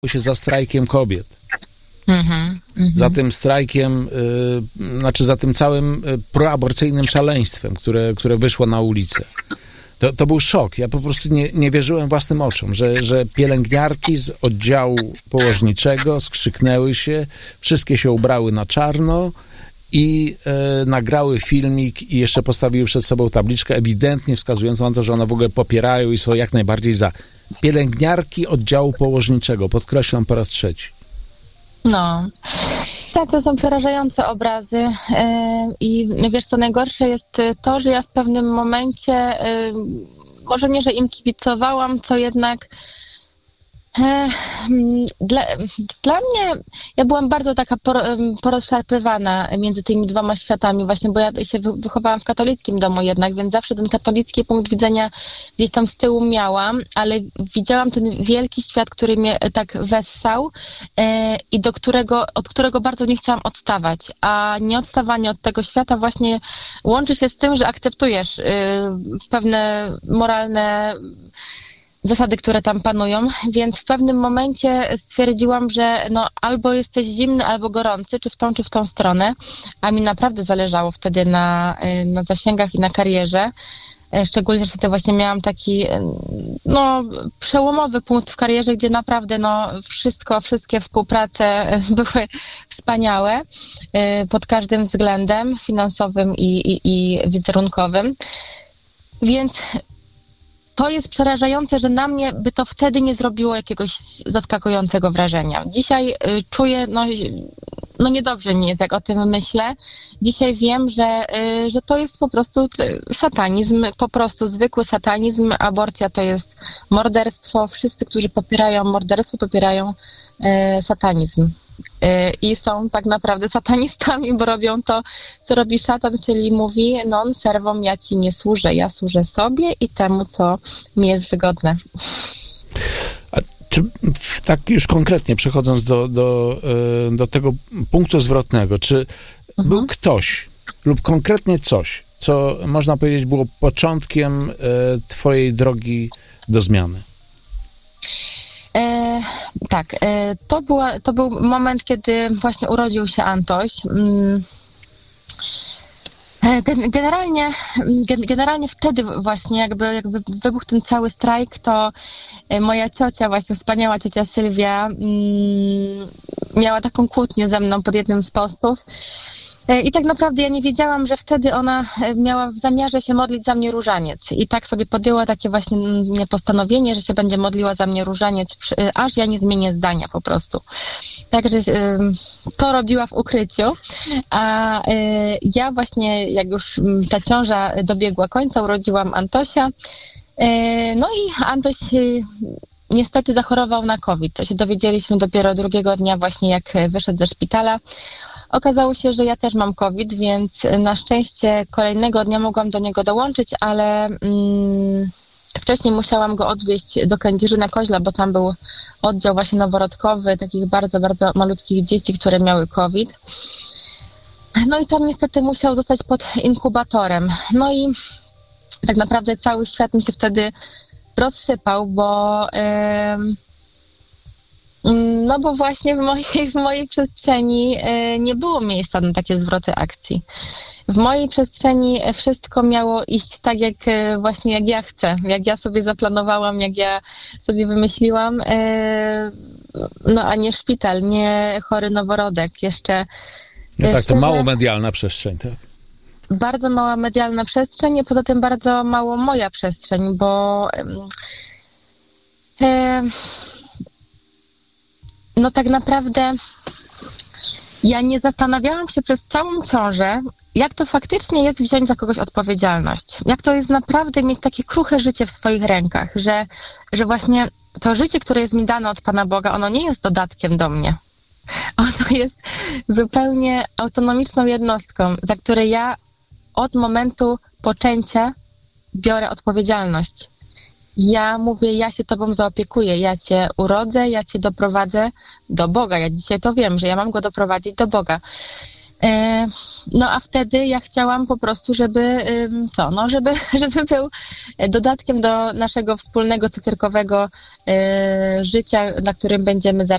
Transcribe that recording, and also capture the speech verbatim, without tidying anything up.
się za strajkiem kobiet. Mhm, mhm. Za tym strajkiem, y, znaczy za tym całym y, proaborcyjnym szaleństwem, które, które wyszło na ulicę. To, to był szok. Ja po prostu nie, nie wierzyłem własnym oczom, że, że pielęgniarki z oddziału położniczego skrzyknęły się, wszystkie się ubrały na czarno i e, nagrały filmik i jeszcze postawiły przed sobą tabliczkę ewidentnie wskazującą na to, że one w ogóle popierają i są jak najbardziej za. Pielęgniarki oddziału położniczego, podkreślam po raz trzeci. No, tak, to są przerażające obrazy yy, i wiesz, co najgorsze jest to, że ja w pewnym momencie, yy, może nie, że im kibicowałam, to jednak yy, dla, dla mnie, ja byłam bardzo taka por, porozszarpywana między tymi dwoma światami właśnie, bo ja się wychowałam w katolickim domu jednak, więc zawsze ten katolicki punkt widzenia gdzieś tam z tyłu miałam, ale widziałam ten wielki świat, który mnie tak wessał yy, i do którego, od którego bardzo nie chciałam odstawać, a nieodstawanie od tego świata właśnie łączy się z tym, że akceptujesz yy, pewne moralne zasady, które tam panują, więc w pewnym momencie stwierdziłam, że no albo jesteś zimny, albo gorący, czy w tą, czy w tą stronę, a mi naprawdę zależało wtedy na, na zasięgach i na karierze, szczególnie, że wtedy właśnie miałam taki no przełomowy punkt w karierze, gdzie naprawdę no wszystko, wszystkie współprace były wspaniałe pod każdym względem finansowym i, i, i wizerunkowym, więc to jest przerażające, że na mnie by to wtedy nie zrobiło jakiegoś zaskakującego wrażenia. Dzisiaj y, czuję, no, no niedobrze mi jest, jak o tym myślę. Dzisiaj wiem, że, y, że to jest po prostu satanizm, po prostu zwykły satanizm. Aborcja to jest morderstwo. Wszyscy, którzy popierają morderstwo, popierają y, satanizm. I są tak naprawdę satanistami, bo robią to, co robi szatan, czyli mówi non serwom, ja ci nie służę, ja służę sobie i temu, co mi jest wygodne. A czy tak już konkretnie przechodząc do, do, do tego punktu zwrotnego, czy mhm. był ktoś lub konkretnie coś, co można powiedzieć było początkiem twojej drogi do zmiany? E, tak, e, to, była, to był moment, kiedy właśnie urodził się Antoś. E, generalnie, generalnie wtedy właśnie jakby, jakby wybuchł ten cały strajk, to moja ciocia, właśnie wspaniała ciocia Sylwia, mm, miała taką kłótnię ze mną pod jednym z postów. I tak naprawdę ja nie wiedziałam, że wtedy ona miała w zamiarze się modlić za mnie różaniec. I tak sobie podjęła takie właśnie postanowienie, że się będzie modliła za mnie różaniec, aż ja nie zmienię zdania po prostu. Także to robiła w ukryciu. A ja właśnie, jak już ta ciąża dobiegła końca, urodziłam Antosia. No i Antoś niestety zachorował na COVID. To się dowiedzieliśmy dopiero drugiego dnia właśnie, jak wyszedł ze szpitala. Okazało się, że ja też mam COVID, więc na szczęście kolejnego dnia mogłam do niego dołączyć, ale mm, wcześniej musiałam go odwieźć do Kędzierzyna-Koźla, bo tam był oddział właśnie noworodkowy, takich bardzo, bardzo malutkich dzieci, które miały COVID. No i tam niestety musiał zostać pod inkubatorem. No i tak naprawdę cały świat mi się wtedy rozsypał, bo... Yy, No bo właśnie w mojej, w mojej przestrzeni y, nie było miejsca na takie zwroty akcji. W mojej przestrzeni wszystko miało iść tak, jak y, właśnie jak ja chcę, jak ja sobie zaplanowałam, jak ja sobie wymyśliłam, y, no a nie szpital, nie chory noworodek. Jeszcze no tak, szczerze, to mało medialna przestrzeń, tak? Bardzo mała medialna przestrzeń, a poza tym bardzo mało moja przestrzeń, bo y, y, no tak naprawdę ja nie zastanawiałam się przez całą ciążę, jak to faktycznie jest wziąć za kogoś odpowiedzialność. Jak to jest naprawdę mieć takie kruche życie w swoich rękach, że, że właśnie to życie, które jest mi dane od Pana Boga, ono nie jest dodatkiem do mnie. Ono jest zupełnie autonomiczną jednostką, za które ja od momentu poczęcia biorę odpowiedzialność. Ja mówię, ja się Tobą zaopiekuję, ja Cię urodzę, ja Cię doprowadzę do Boga. Ja dzisiaj to wiem, że ja mam Go doprowadzić do Boga. E, no a wtedy ja chciałam po prostu, żeby co, no żeby, żeby był dodatkiem do naszego wspólnego cukierkowego e, życia, na którym będziemy zaraz